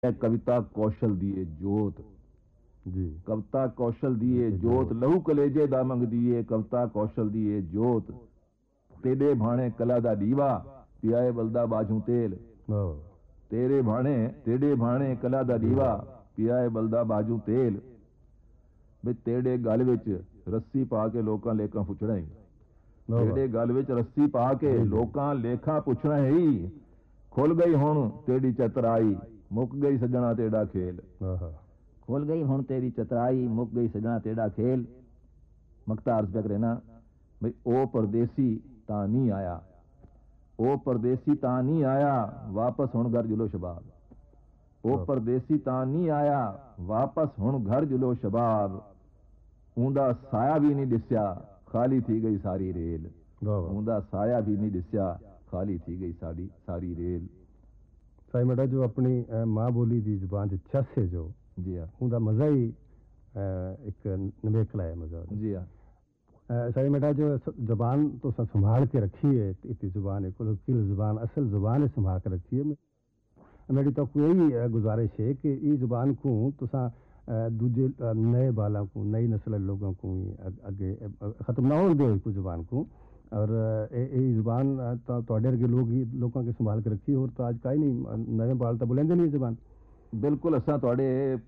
कविता कौशल दिए जोत जी कविता कौशल दिए जोत लहू कलेजे दा मंग दिए कविता कौशल दिए जोत तेरे भाणे कला दा दीवा पियाए बलदा बाजू तेल तेरे भाणे कला दा दीवा पियाए बलदा बाजू तेल वे तेरे गल विच रस्सी पा के लोकां लेखां पुछना ही तेरे गल विच रस्सी पा के लोकां लेखां पुछना ही खुल गई हुण तेरी चतराई मुक गई सजना तेरा खेल खुल गई हुण तेरी चतराई मुक गई सजना तेरा खेल मकता अर्ज पे करना भाई ओ परदेसी तां नहीं आया ओ परदेसी तां नहीं आया वापस हुण घर जुलो शबाब ओ परदेसी तां नहीं आया वापस हुण घर जुलो शबाब ऊंदा साया भी नहीं दिस्या खाली थी गई सारी रेल ऊंदा साया भी नहीं दिस्या खाली थी गई सारी रेल साई मेरा जो अपनी माँ बोली दी जुबान च चस है जो जी हाँ उनका मज़ा ही एक नवेकला है मज़ा जी हाँ साई मेरा जो जुबान तो संभाल के रखी है इतनी जुबान है कुल जुबान असल जुबान है संभाल के रखी है मेरी तो कोई गुजारिश है कि ये जुबान को तुसा दूजे नए बालों को नई नस्ल लोगों को अगे ख़त्म ना हो दे इस जुबान को और ये जुबान थोड़े के लोगों के संभाल के रखी और तो आज का ही नहीं नए बाल तो बोलेंगे नहीं जुबान बिल्कुल असा थोड़े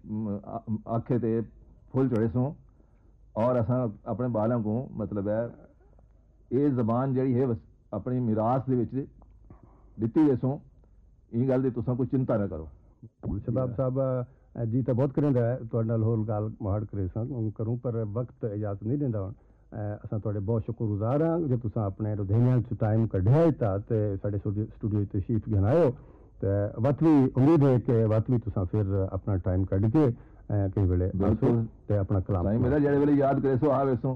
आखे ते फुल चढ़े सो और असा अपने बालों को मतलब है ये जबान जी है अपनी मिरास दे विच दिती है सो ये गल दी तुसा कोई चिंता ना करो शबाब साहब जी तो बहुत करेंदा है तुहाडे नाल होर गल माड़ करे करूं पर वक्त इजाजत नहीं देंदा हुण असां तुहाडे बहुत शुक्रगुजार हां जे तुसां अपने रुझानां च टाइम कढिया था ते साडे स्टूडियो तशरीफ गिनायो ते वत भी उम्मीद है कि वत भी तुसां फिर अपना टाइम कढ के कई वेले बिल्कुल ते अपना कलाम मेरा जेड़े वेले याद करे सो आवे सो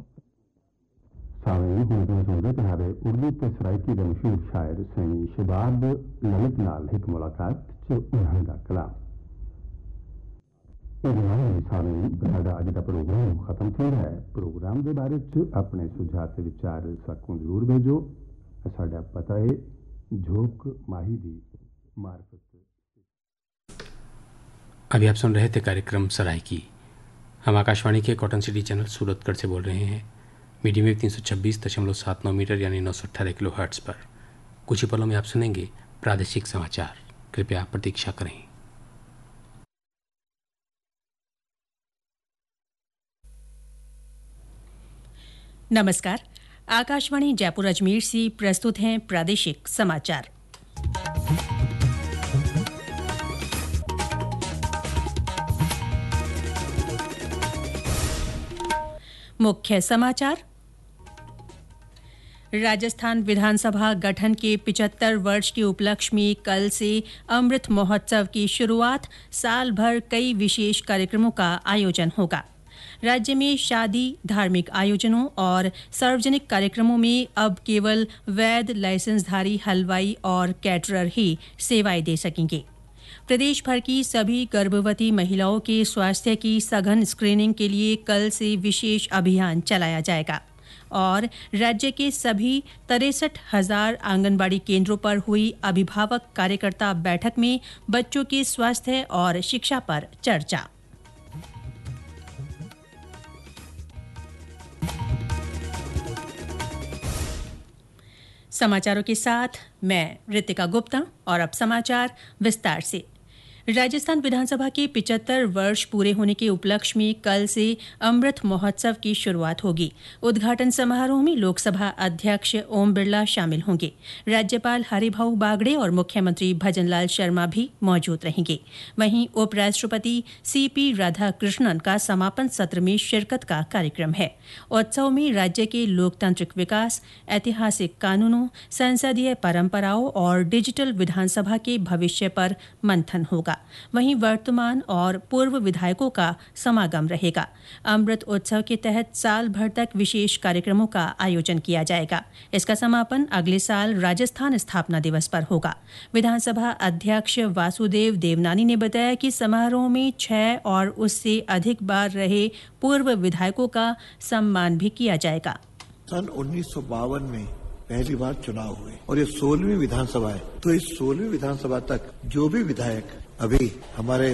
सामने हुण सुनदे तुम्हारे उर्दू ते सराइकी दे मशहूर शायर सैनी शबाब ललित नाल एक मुलाकात च उन्हां दा कलाम साडा अज का प्रोग्राम खत्म हो रहा है प्रोग्राम के बारे अपने सुझाव ते विचार साकू जरूर भेजो साडा पता है झोंक माही दी मार्फत। अभी आप सुन रहे थे कार्यक्रम सराइकी। हम आकाशवाणी के कॉटन सिटी चैनल सूरतगढ़ से बोल रहे हैं। मीडियम वेव 326.79 मीटर यानी 918 किलो हर्ट्ज पर। कुछ ही पलों में आप सुनेंगे प्रादेशिक समाचार। कृपया प्रतीक्षा करें। नमस्कार, आकाशवाणी जयपुर अजमेर से प्रस्तुत हैं प्रादेशिक समाचार। मुख्य समाचार। राजस्थान विधानसभा गठन के 75 वर्ष के उपलक्ष्य में कल से अमृत महोत्सव की शुरुआत। साल भर कई विशेष कार्यक्रमों का आयोजन होगा। राज्य में शादी, धार्मिक आयोजनों और सार्वजनिक कार्यक्रमों में अब केवल वैध लाइसेंसधारी हलवाई और कैटरर ही सेवाएं दे सकेंगे। प्रदेश भर की सभी गर्भवती महिलाओं के स्वास्थ्य की सघन स्क्रीनिंग के लिए कल से विशेष अभियान चलाया जाएगा। और राज्य के सभी 63,000 आंगनबाड़ी केंद्रों पर हुई अभिभावक कार्यकर्ता बैठक में बच्चों के स्वास्थ्य और शिक्षा पर चर्चा। समाचारों के साथ मैं रितिका गुप्ता और अब समाचार विस्तार से। राजस्थान विधानसभा के 75 वर्ष पूरे होने के उपलक्ष्य में कल से अमृत महोत्सव की शुरुआत होगी। उद्घाटन समारोह में लोकसभा अध्यक्ष ओम बिरला शामिल होंगे। राज्यपाल हरिभाऊ बागड़े और मुख्यमंत्री भजनलाल शर्मा भी मौजूद रहेंगे। वहीं उपराष्ट्रपति सीपी राधाकृष्णन का समापन सत्र में शिरकत का कार्यक्रम है। उत्सव में राज्य के लोकतांत्रिक विकास, ऐतिहासिक कानूनों, संसदीय परंपराओं और डिजिटल विधानसभा के भविष्य पर मंथन होगा। वहीं वर्तमान और पूर्व विधायकों का समागम रहेगा। अमृत उत्सव के तहत साल भर तक विशेष कार्यक्रमों का आयोजन किया जाएगा। इसका समापन अगले साल राजस्थान स्थापना दिवस पर होगा। विधानसभा अध्यक्ष वासुदेव देवनानी ने बताया कि समारोह में 6 और उससे अधिक बार रहे पूर्व विधायकों का सम्मान भी किया जाएगा। सन 1952 में पहली बार चुनाव हुए और ये 16वीं विधानसभा है, तो इस 16वीं विधानसभा तक जो भी विधायक अभी हमारे